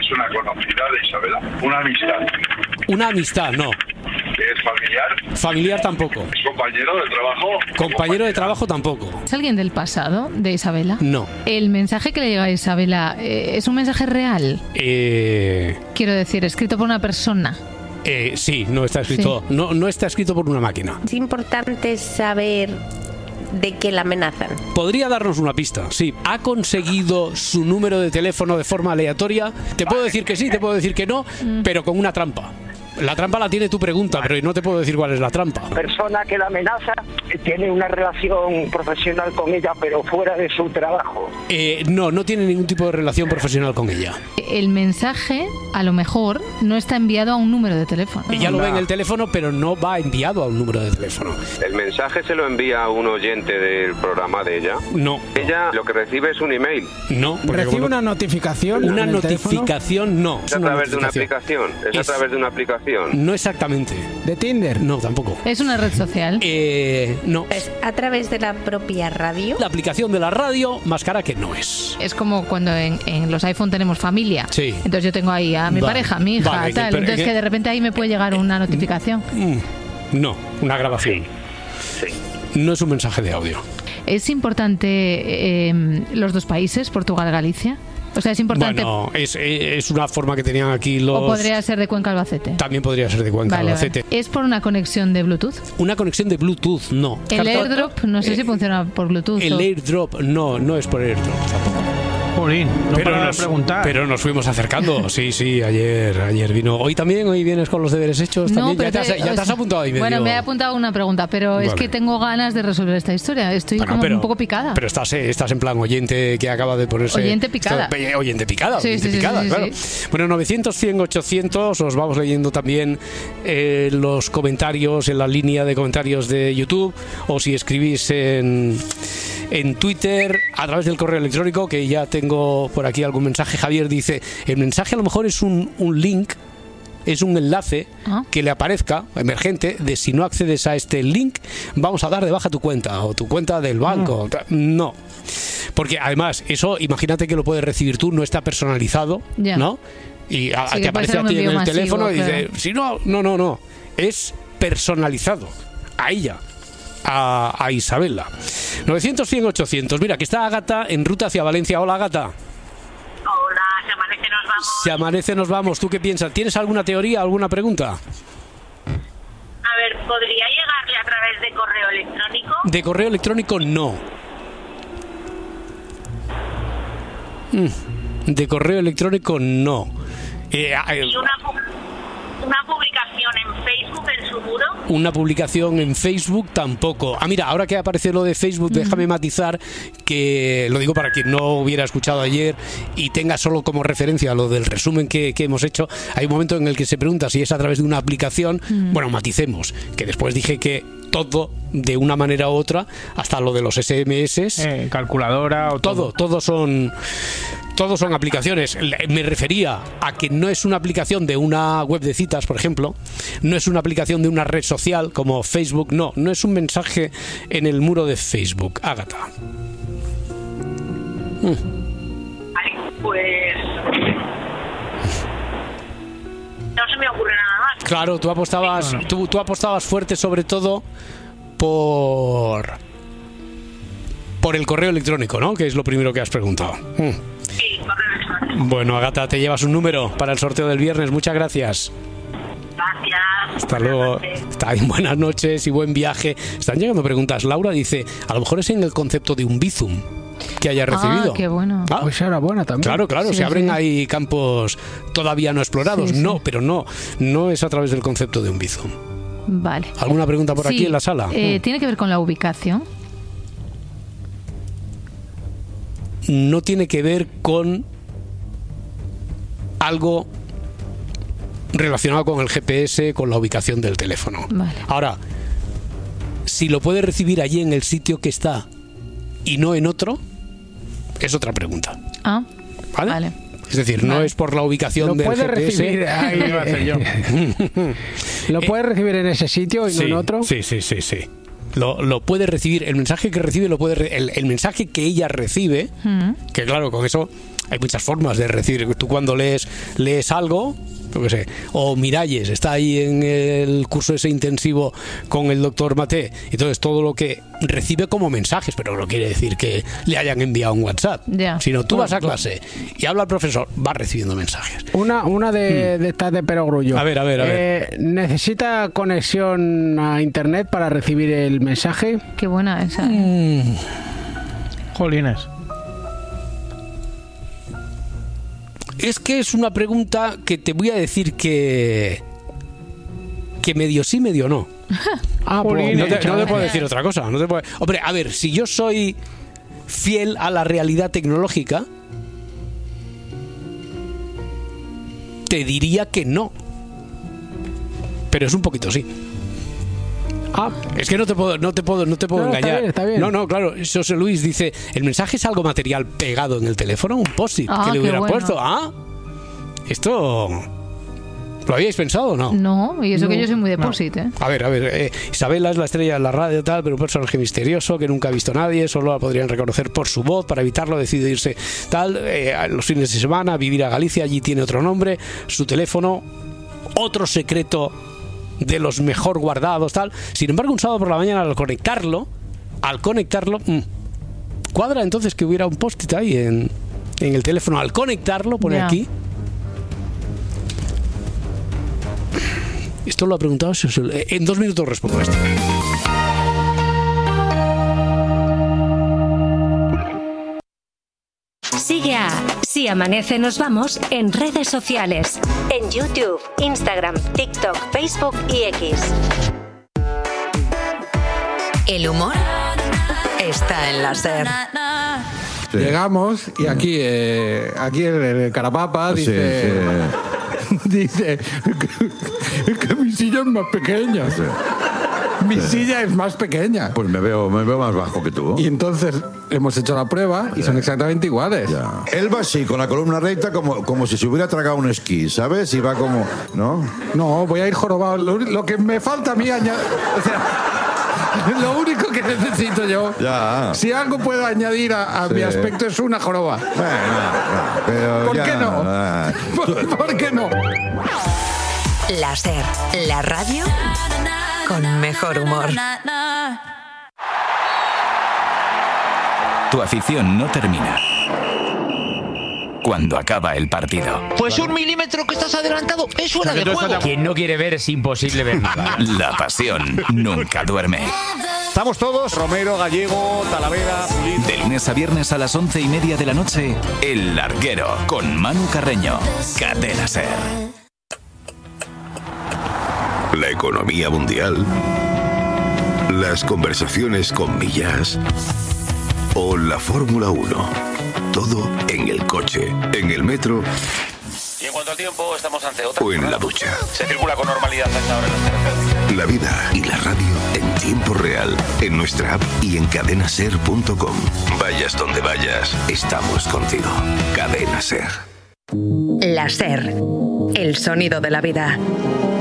persona conocida de Isabela. Una amistad. Una amistad, no. ¿Es familiar? Familiar tampoco. ¿Es compañero de trabajo? Compañero de trabajo tampoco. ¿Es alguien del pasado de Isabela? No. ¿El mensaje que le llega a Isabela es un mensaje real? Quiero decir, escrito por una persona. Sí, no está escrito. Sí. No está escrito por una máquina. Es importante saber de qué la amenazan. Podría darnos una pista, sí. ¿Ha conseguido su número de teléfono de forma aleatoria? Te puedo decir que sí, te puedo decir que no, pero con una trampa. La trampa la tiene tu pregunta, pero no te puedo decir cuál es la trampa. La persona que la amenaza tiene una relación profesional con ella, pero fuera de su trabajo. No tiene ningún tipo de relación profesional con ella. El mensaje, a lo mejor, no está enviado a un número de teléfono. Ella lo ve en el teléfono, pero no va enviado a un número de teléfono. ¿El mensaje se lo envía a un oyente del programa de ella? No. ¿Ella lo que recibe es un email? No. ¿Recibe una notificación? Una notificación, no. ¿Es a través de una aplicación? ¿Es a través de una aplicación? No exactamente. ¿De Tinder? No, tampoco. ¿Es una red social? No. ¿Es a través de la propia radio? La aplicación de la radio, más cara que no es. Es como cuando en los iPhone tenemos familia. Sí. Entonces yo tengo ahí a mi pareja, a mi hija, tal. Entonces que de repente ahí me puede llegar una notificación. No, una grabación. Sí. No es un mensaje de audio. ¿Es importante los dos países, Portugal y Galicia? O sea, es importante. Bueno, es una forma que tenían aquí los. O podría ser de Cuenca Albacete. También podría ser de Cuenca Albacete. Vale. ¿Es por una conexión de Bluetooth? Una conexión de Bluetooth, no. El AirDrop, no sé si funciona por Bluetooth. El AirDrop, no es por AirDrop tampoco. Jolín, pero nos fuimos acercando. Sí, ayer vino. Hoy vienes con los deberes hechos. No, también. Ya te has apuntado ahí medio. Bueno, me he apuntado una pregunta, pero es que tengo ganas de resolver esta historia. Estoy un poco picada. Pero estás en plan oyente que acaba de ponerse. Oyente picada. Oyente picada, sí, claro. Sí. Bueno, 900, 100, 800. Os vamos leyendo también los comentarios en la línea de comentarios de YouTube. O si escribís en Twitter a través del correo electrónico, que ya tengo por aquí algún mensaje. Javier dice, el mensaje a lo mejor es un link, es un enlace que le aparezca emergente de si no accedes a este link vamos a dar de baja tu cuenta o tu cuenta del banco. No, porque además eso, imagínate que lo puedes recibir tú, no está personalizado, ¿no? Y te aparece a ti en el teléfono y dice, si no, es personalizado a ella, a Isabela. 900, 100, 800. Mira, que está Ágata en ruta hacia Valencia. Hola, Ágata. Hola, se amanece, nos vamos. Se amanece, nos vamos. ¿Tú qué piensas? ¿Tienes alguna teoría, alguna pregunta? A ver, ¿podría llegarle a través de correo electrónico? De correo electrónico, no. De correo electrónico, no. ¿Y una publicación en Facebook en su muro? Una publicación en Facebook tampoco. Mira, ahora que aparece lo de Facebook, déjame matizar que lo digo para quien no hubiera escuchado ayer y tenga solo como referencia lo del resumen que hemos hecho. Hay un momento en el que se pregunta si es a través de una aplicación. Bueno, maticemos, que después dije que todo, de una manera u otra, hasta lo de los SMS, calculadora o todos son aplicaciones. Me refería a que no es una aplicación de una web de citas, por ejemplo, no es una aplicación de una red social como Facebook, no es un mensaje en el muro de Facebook. Ágata. Vale, pues no se me ocurre nada más. Claro, tú apostabas fuerte sobre todo por el correo electrónico, ¿no? Que es lo primero que has preguntado. Sí, correo electrónico. Bueno, Ágata, te llevas un número para el sorteo del viernes. Muchas gracias. Gracias. Hasta luego. Está bien, buenas noches y buen viaje. Están llegando preguntas. Laura dice, a lo mejor es en el concepto de un Bizum que haya recibido. Qué bueno. Pues era buena también. Claro, sí, se abren ahí campos todavía no explorados. Sí. No es a través del concepto de un Bizum. Vale. ¿Alguna pregunta por aquí en la sala? ¿Tiene que ver con la ubicación? No tiene que ver con algo relacionado con el GPS, con la ubicación del teléfono. Vale. Ahora, si lo puede recibir allí en el sitio que está y no en otro, es otra pregunta. ¿Vale? Es decir, no es por la ubicación del GPS. Recibir, ahí iba a ser yo. ¿Lo puede recibir en ese sitio y no en otro? Sí. Lo puede recibir, el mensaje que recibe el mensaje que ella recibe, que claro, con eso hay muchas formas de recibir. Tú cuando lees algo, yo qué sé, o Miralles está ahí en el curso ese intensivo con el doctor Maté, entonces todo lo que recibe como mensajes, pero no quiere decir que le hayan enviado un WhatsApp, sino tú vas a clase y habla el profesor, vas recibiendo mensajes. Una de estas de perogrullo. A ver. ¿Necesita conexión a internet para recibir el mensaje? Qué buena esa. Jolines. Es que es una pregunta que te voy a decir que medio sí, medio no. Pues no te puedo decir otra cosa. Hombre, a ver, si yo soy fiel a la realidad tecnológica, te diría que no. Pero es un poquito sí. Es que no te puedo engañar. Está bien. No, claro. José Luis dice, el mensaje es algo material pegado en el teléfono, un post-it que le hubiera puesto. Esto ¿lo habíais pensado o no? No, y eso que yo soy muy de post-it, ¿eh? A ver, Isabela es la estrella de la radio tal, pero un personaje misterioso que nunca ha visto a nadie, solo la podrían reconocer por su voz. Para evitarlo decide irse los fines de semana, vivir a Galicia, allí tiene otro nombre, su teléfono, otro secreto de los mejor guardados, tal. Sin embargo, un sábado por la mañana al conectarlo, cuadra entonces que hubiera un post-it ahí en el teléfono. Al conectarlo, pone aquí. Esto lo ha preguntado. En 2 minutos respondo esto. Sigue a Si Amanece Nos Vamos en redes sociales. En YouTube, Instagram, TikTok, Facebook y X. El humor está en la SER. Sí. Llegamos y aquí el Carapapa dice... Dice que mi silla es más pequeña. Sí. Mi silla es más pequeña. Pues me veo más bajo que tú. Y entonces hemos hecho la prueba y son exactamente iguales. Ya. Él va así, con la columna recta, como si se hubiera tragado un esquí, ¿sabes? Y va como... No, voy a ir jorobado. Lo que me falta a mí añadir... Lo único que necesito yo, si algo puedo añadir a mi aspecto, es una joroba. Pero ¿Por qué no? ¿Por qué no? La SER, la radio con mejor humor. Tu afición no termina cuando acaba el partido. Pues 1 milímetro que estás adelantado es fuera de juego. Quien no quiere ver es imposible ver nada. La pasión nunca duerme. Estamos todos, Romero, Gallego, Talavera, Pulido. De lunes a viernes a las 11:30 de la noche, El Larguero, con Manu Carreño. Cadena SER. La economía mundial, las conversaciones con Millás o la Fórmula 1. Todo en el coche, en el metro. Y en cuanto al tiempo, estamos ante otra. O en la ducha. Se circula con normalidad hasta ahora en las carreteras. La vida y la radio en tiempo real, en nuestra app y en cadenaser.com. Vayas donde vayas, estamos contigo. Cadena SER. La SER, el sonido de la vida.